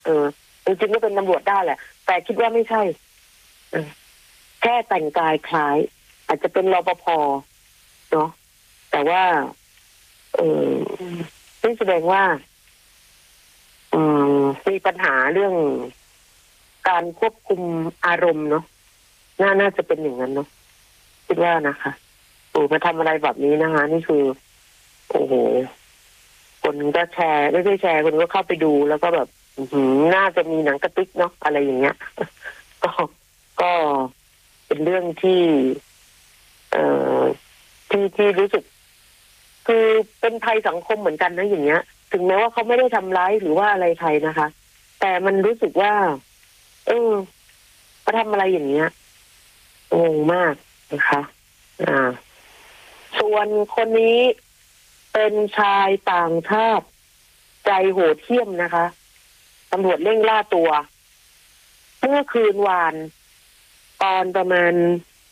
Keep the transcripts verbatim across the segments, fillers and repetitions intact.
เออจริงๆก็เป็นตำรวจได้แหละแต่คิดว่าไม่ใช่แค่แต่งกายคล้ายอาจจะเป็นรปภเนาะแต่ว่าเออนี่แสดงว่าอืมมีปัญหาเรื่องการควบคุมอารมณ์เนาะน่าน่าจะเป็นอย่างนั้นเนาะคิดว่านะคะโอ้มาทำอะไรแบบนี้นะคะนี่คือโอ้โหคนก็แชร์ไม่ใช่แชร์คนก็เข้าไปดูแล้วก็แบบน่าจะมีหนังกระติกเนาะอะไรอย่างเงี้ยก็ก็เป็นเรื่องที่ เอ่อที่ที่รู้สึกคือเป็นภัยสังคมเหมือนกันนะอย่างเงี้ยถึงแม้ว่าเขาไม่ได้ทำร้ายหรือว่าอะไรใครนะคะแต่มันรู้สึกว่าเออเขาทำอะไรอย่างเงี้ยงงมากนะคะอ่าส่วนคนนี้เป็นชายต่างชาติใจโหดเหี้ยมนะคะตำรวจเร่งล่าตัวเมื่อคืนวานตอนประมาณ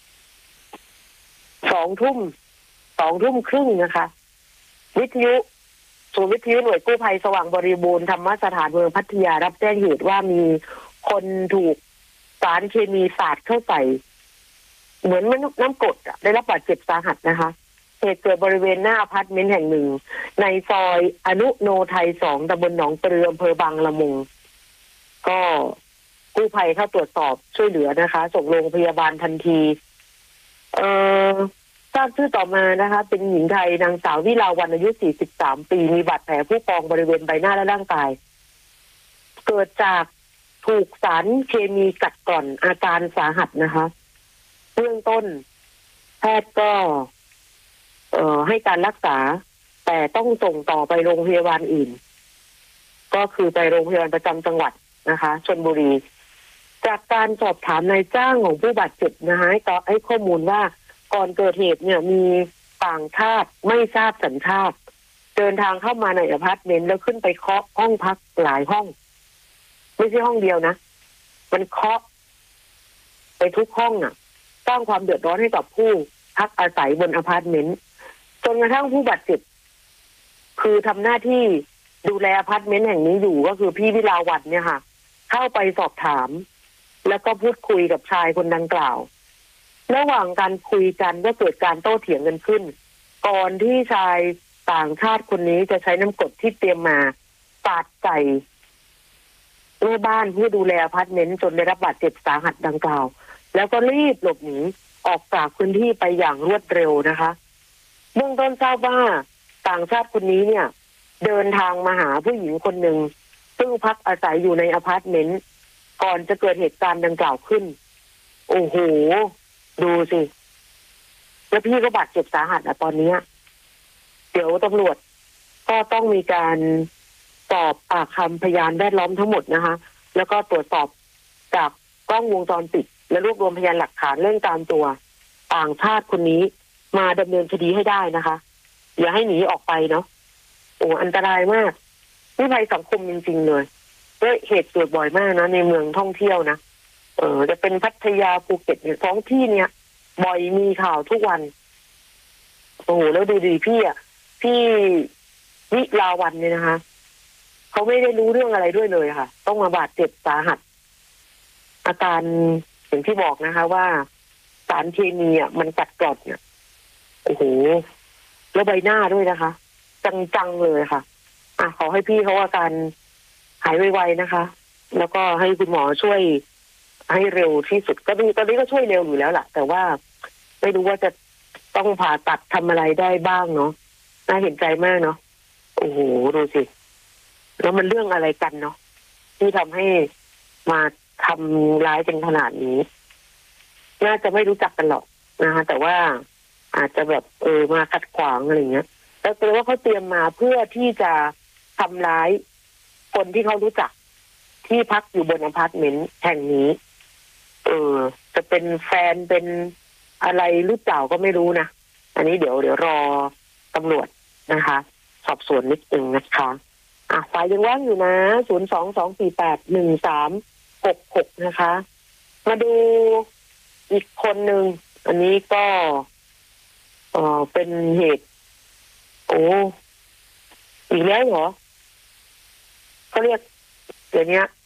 สองทุ่มสองทุ่มครึ่งนะคะวิทยุศูนย์วิทยุหน่วยกู้ภัยสว่างบริบูรณ์ธรรมสถานเมืองพัทยารับแจ้งเหตุว่ามีคนถูกสารเคมีสาดเข้าใส่เหมือนน้ำกรดอ่ะได้รับบาดเจ็บสาหัสนะคะเหตุเกิดบริเวณหน้าอพาร์ตเมนต์แห่งหนึ่งในซอยอนุโนไทยสองตำบลหนองปลืออำเภอบางละมุงก็กู้ภัยเข้าตรวจสอบช่วยเหลือนะคะส่งโรงพยาบาลทันทีเอ่อทราบชื่อต่อมานะคะเป็นหญิงไทยนางสาววิลาวันอายุสี่สิบสามปีมีบาดแผลผู้พองบริเวณใบหน้าและร่างกายเกิดจากถูกสารเคมีกัดกร่อนอาการสาหัสนะคะเบื้องต้นแพทย์ก็เอ่อให้การรักษาแต่ต้องส่งต่อไปโรงพยาบาลอื่นก็คือไปโรงพยาบาลประจำจังหวัดนะคะชลบุรีจากการสอบถามนายจ้างของผู้บาดเจ็บนะคะให้ต่อให้ข้อมูลว่าก่อนเกิดเหตุเนี่ยมีต่างชาติไม่ทราบสัญชาติเดินทางเข้ามาในอพาร์ตเมนต์แล้วขึ้นไปเคาะห้องพักหลายห้องไม่ใช่ห้องเดียวนะมันเคาะไปทุกห้องอ่ะสร้างความเดือดร้อนให้กับผู้พักอาศัยบนอพาร์ตเมนต์จนกระทั่งผู้บาดเจ็บคือทำหน้าที่ดูแลอพาร์ตเมนต์แห่งนี้อยู่ก็คือพี่วิลาวันเนี่ยค่ะเข้าไปสอบถามแล้วก็พูดคุยกับชายคนดังกล่าวระหว่างการคุยกันก็เกิดการโต้เถียงกันขึ้นก่อนที่ชายต่างชาติคนนี้จะใช้น้ำกรดที่เตรียมมาสาดใส่แม่บ้านผู้ดูแลอพาร์ตเมนต์จนได้รับบาดเจ็บสาหัสดังกล่าวแล้วก็รีบหลบหนีออกจากพื้นที่ไปอย่างรวดเร็วนะคะเบื้องต้นทราบว่าต่างชาติคนนี้เนี่ยเดินทางมาหาผู้หญิงคนหนึ่งซึ่งพักอาศัยอยู่ในอพาร์ตเมนต์ก่อนจะเกิดเหตุการณ์ดังกล่าวขึ้นโอ้โหดูสิแล้วพี่ก็บาดเจ็บสาหัสอ่ะตอนนี้เดี๋ยวตำรวจก็ต้องมีการสอบปากคำพยานแวดล้อมทั้งหมดนะคะแล้วก็ตรวจสอบจากกล้องวงจรปิดและรวบรวมพยานหลักฐานเรื่องตามตัวต่างชาติคนนี้มาดำเนินคดีให้ได้นะคะอย่าให้หนีออกไปเนาะโอ้อันตรายมากนี่ภัยสังคมจริงๆเลยด้วยเหตุเกิดบ่อยมากนะในเมืองท่องเที่ยวนะเออจะเป็นพัทยาภูเก็ตเนี่ยท้องที่เนี้ยบ่อยมีข่าวทุกวันโอ้โหแล้วดูดีพี่อ่ะพี่วิลาวันเนี่ยนะคะเขาไม่ได้รู้เรื่องอะไรด้วยเลยค่ะต้องมาบาดเจ็บสาหัสอาการอย่างที่บอกนะคะว่าสารเคมีอ่ะมันกัดกร่อนเนี่ยโอ้โหแล้วใบหน้าด้วยนะคะจังๆเลยค่ะอ่ะขอให้พี่เขาอาการหายไวๆนะคะแล้วก็ให้คุณหมอช่วยให้เร็วที่สุดก็ตอนนี้ก็ช่วยเร็วอยู่แล้วล่ะแต่ว่าไม่รู้ว่าจะต้องผ่าตัดทำอะไรได้บ้างเนาะน่าเห็นใจมากเนาะโอ้โหดูสิแล้วมันเรื่องอะไรกันเนาะที่ทำให้มาทำร้ายกันขนาดนี้น่าจะไม่รู้จักกันหรอกนะคะแต่ว่าอาจจะแบบเออมาขัดขวางอะไรเงี้ยแล้วแปลว่าเขาเตรียมมาเพื่อที่จะทำร้ายคนที่เขารู้จักที่พักอยู่บนอพาร์ตเมนต์แห่งนี้เออจะเป็นแฟนเป็นอะไรหรือเปล่าก็ไม่รู้นะอันนี้เดี๋ยวเดี๋ยวรอตำรวจนะคะสอบสวนนิดนึงนะคะอ่ะสายยังว่างอยู่นะศูนย์สองสองสี่แปดหนึ่งสามหกหกนะคะมาดูอีกคนหนึ่งอันนี้ก็เออเป็นเหตุโอ้อีกแล้วเหรอเขาเรียกเดี๋ยวนี้